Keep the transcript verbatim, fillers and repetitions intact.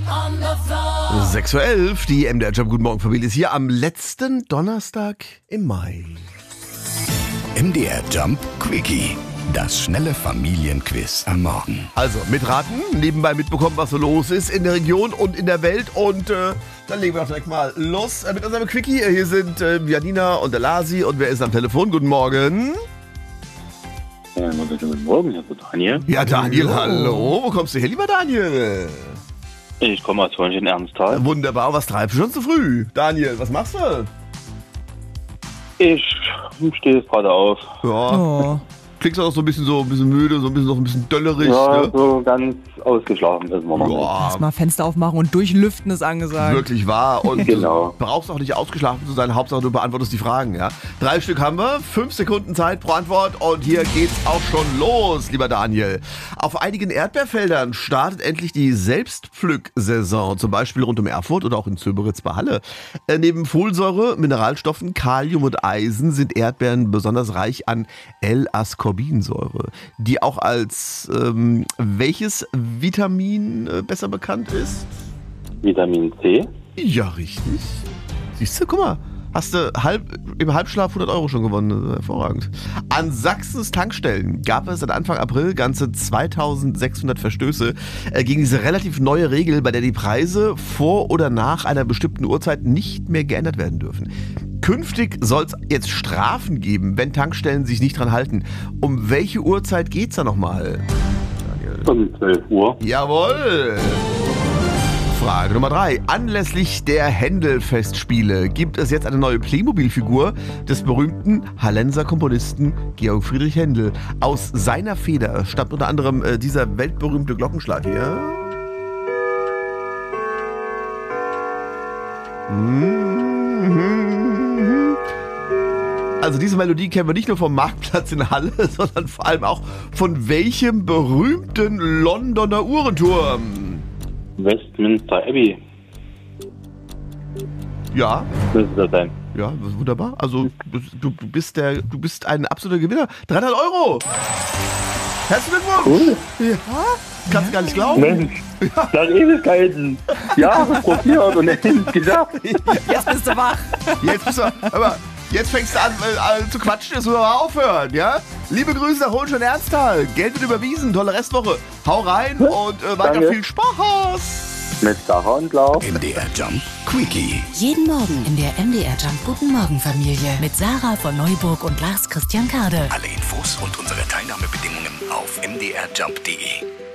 sechs Uhr elf, die M D R Jump Guten Morgen Familie ist hier am letzten Donnerstag im Mai. M D R Jump Quickie. Das schnelle Familienquiz am Morgen. Also mitraten, nebenbei mitbekommen, was so los ist in der Region und in der Welt. Und äh, dann legen wir doch direkt mal los äh, mit unserem Quickie. Hier sind äh, Janina und der Lasi. Und wer ist am Telefon? Guten Morgen. Ja, guten Morgen, Herr Daniel. Ja, Daniel, hallo. Wo kommst du her, lieber Daniel? Ich komme aus Hohenstein-Ernsthal. Wunderbar. Was treibst du schon zu früh? Daniel, was machst du? Ich stehe jetzt gerade auf. Ja. Oh. Klingst auch so ein bisschen so ein bisschen müde, so ein bisschen noch ein bisschen döllerig. Ja, Ne? so ganz ausgeschlafen ist man noch nicht. Ja, Erstmal Fenster aufmachen und durchlüften ist angesagt. wirklich wahr. Und Genau. du brauchst auch nicht ausgeschlafen zu sein. Hauptsache du beantwortest die Fragen. Ja? Drei Stück haben wir, fünf Sekunden Zeit pro Antwort und hier geht's auch schon los, lieber Daniel. Auf einigen Erdbeerfeldern startet endlich die Selbstpflücksaison, zum Beispiel rund um Erfurt oder auch in Zöberitz bei Halle. Äh, neben Folsäure, Mineralstoffen, Kalium und Eisen sind Erdbeeren besonders reich an L-Ascorbinsäure, die auch als ähm, welches Vitamin äh, besser bekannt ist? Vitamin C. Ja, richtig. Siehst du, guck mal, hast du halb, im Halbschlaf hundert Euro schon gewonnen. Hervorragend. An Sachsens Tankstellen gab es seit Anfang April ganze zweitausendsechshundert Verstöße äh, gegen diese relativ neue Regel, bei der die Preise vor oder nach einer bestimmten Uhrzeit nicht mehr geändert werden dürfen. Künftig soll es jetzt Strafen geben, wenn Tankstellen sich nicht dran halten. Um welche Uhrzeit geht's da nochmal? Um zwölf Uhr. Jawohl! Frage Nummer drei. Anlässlich der Händel-Festspiele gibt es jetzt eine neue Playmobil-Figur des berühmten Hallenser Komponisten Georg Friedrich Händel. Aus seiner Feder stammt unter anderem äh, dieser weltberühmte Glockenschlag hier. Also diese Melodie kennen wir nicht nur vom Marktplatz in Halle, sondern vor allem auch von welchem berühmten Londoner Uhrenturm? Westminster Abbey. Ja, Müsste das sein. ja, wunderbar. Also du, du, bist der, du bist ein absoluter Gewinner. dreihundert Euro! Herzlichen Glückwunsch! Cool. Ja, kannst gar nicht glauben. Mensch, nach Ewigkeiten. Jahre probiert und endlich geschafft. Jetzt bist du wach. Jetzt bist du, aber jetzt fängst du an, äh, zu quatschen, jetzt müssen wir mal aufhören, ja? Liebe Grüße nach Hohenstein-Ernsthal. Geld wird überwiesen, tolle Restwoche. Hau rein und äh, weiter Danke. viel Spaß. Mit Sarah und Lauf. M D R Jump Quickie. Jeden Morgen in der M D R Jump Guten Morgen Familie mit Sarah von Neuburg und Lars Christian Kade. Alle Infos und unsere Teilnahmebedingungen auf m d r jump punkt d e.